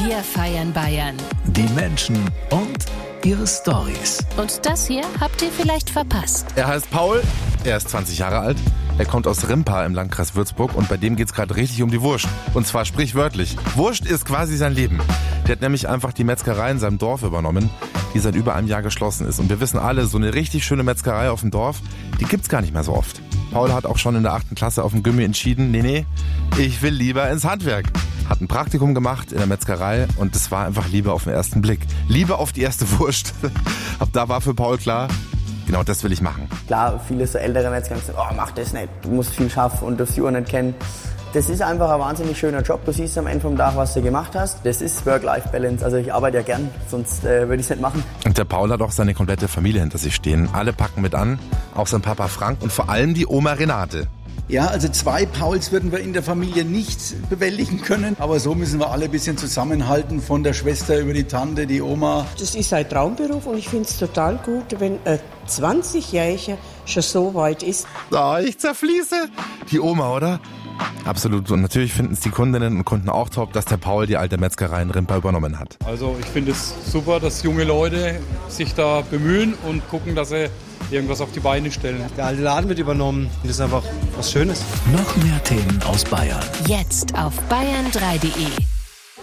Wir feiern Bayern. Die Menschen und ihre Storys. Und das hier habt ihr vielleicht verpasst. Er heißt Paul, er ist 20 Jahre alt. Er kommt aus Rimpa im Landkreis Würzburg und bei dem geht's gerade richtig um die Wurst. Und zwar sprichwörtlich. Wurst ist quasi sein Leben. Der hat nämlich einfach die Metzgerei in seinem Dorf übernommen, die seit über einem Jahr geschlossen ist. Und wir wissen alle, so eine richtig schöne Metzgerei auf dem Dorf, die gibt's gar nicht mehr so oft. Paul hat auch schon in der 8. Klasse auf dem Gymi entschieden, nee, ich will lieber ins Handwerk. Hat ein Praktikum gemacht in der Metzgerei und es war einfach Liebe auf den ersten Blick. Liebe auf die erste Wurst. Ab da war für Paul klar, genau das will ich machen. Klar, viele so ältere Metzger sagen, oh, mach das nicht, du musst viel schaffen und darfst die Uhr nicht kennen. Das ist einfach ein wahnsinnig schöner Job. Du siehst am Ende vom Tag, was du gemacht hast. Das ist Work-Life-Balance. Also ich arbeite ja gern, sonst würde ich es nicht machen. Und der Paul hat auch seine komplette Familie hinter sich stehen. Alle packen mit an, auch sein Papa Frank und vor allem die Oma Renate. Ja, also 2 Pauls würden wir in der Familie nicht bewältigen können. Aber so müssen wir alle ein bisschen zusammenhalten, von der Schwester über die Tante, die Oma. Das ist ein Traumberuf und ich finde es total gut, wenn ein 20-Jähriger schon so weit ist. Oh, ich zerfließe. Die Oma, oder? Absolut. Und natürlich finden es die Kundinnen und Kunden auch top, dass der Paul die alte Metzgerei in Rimpa übernommen hat. Also ich finde es super, dass junge Leute sich da bemühen und gucken, dass sie irgendwas auf die Beine stellen. Der alte Laden wird übernommen. Das ist einfach was Schönes. Noch mehr Themen aus Bayern. Jetzt auf bayern3.de.